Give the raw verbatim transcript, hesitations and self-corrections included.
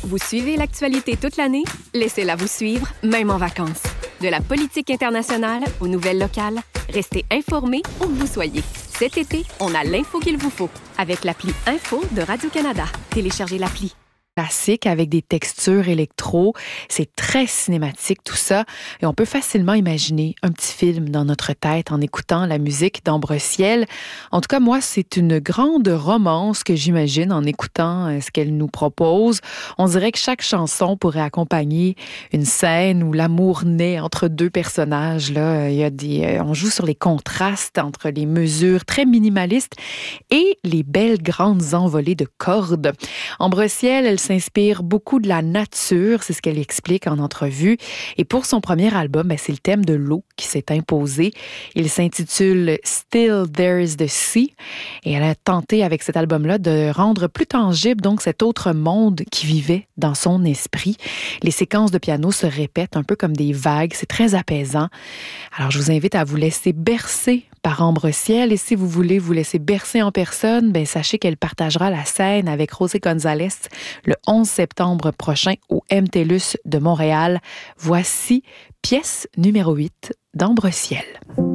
Vous suivez l'actualité toute l'année? Laissez-la vous suivre, même en vacances. De la politique internationale aux nouvelles locales, restez informés où que vous soyez. Cet été, on a l'info qu'il vous faut avec l'appli Info de Radio-Canada. Téléchargez l'appli. Classique avec des textures électro. C'est très cinématique tout ça et on peut facilement imaginer un petit film dans notre tête en écoutant la musique d'Ambre Ciel. En tout cas, moi, c'est une grande romance que j'imagine en écoutant ce qu'elle nous propose. On dirait que chaque chanson pourrait accompagner une scène où l'amour naît entre deux personnages. Là, il y a des, on joue sur les contrastes entre les mesures très minimalistes et les belles grandes envolées de cordes. Ambre Ciel, elle s'inspire beaucoup de la nature, c'est ce qu'elle explique en entrevue. Et pour son premier album, ben, c'est le thème de l'eau qui s'est imposé. Il s'intitule Still There's the Sea. Et elle a tenté avec cet album-là de rendre plus tangible donc cet autre monde qui vivait dans son esprit. Les séquences de piano se répètent un peu comme des vagues. C'est très apaisant. Alors, je vous invite à vous laisser bercer par Ambre Ciel. Et si vous voulez vous laisser bercer en personne, ben, sachez qu'elle partagera la scène avec José González le onze septembre prochain au M T L U S de Montréal. Voici pièce numéro huit d'Ambre Ciel.